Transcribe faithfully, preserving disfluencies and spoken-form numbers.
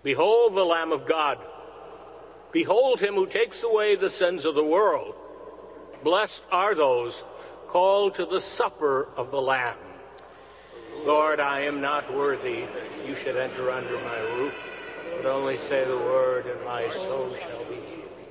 Behold the Lamb of God. Behold him who takes away the sins of the world. Blessed are those called to the supper of the Lamb. Lord, I am not worthy that you should enter under my roof, but only say the word, and my soul shall be healed.